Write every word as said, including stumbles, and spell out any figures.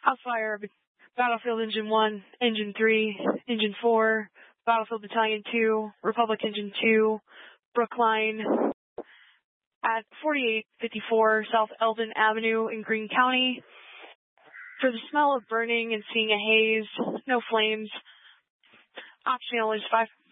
House Fire, Battlefield Engine one, Engine three, Engine four, Battlefield Battalion two, Republic Engine two, Brookline, at forty-eight fifty-four South Eldon Avenue in Greene County. For the smell of burning and seeing a haze, no flames, optional is five